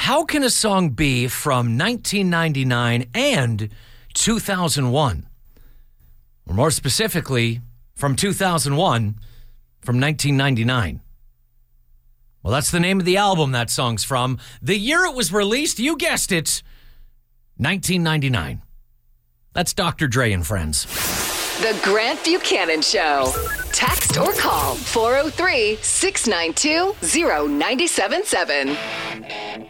How can a song be from 1999 and 2001? Or more specifically, from 2001, from 1999? Well, that's the name of the album that song's from. The year it was released, you guessed it, 1999. That's Dr. Dre and Friends. The Grant Buchanan Show. Text or call 403-692-0977.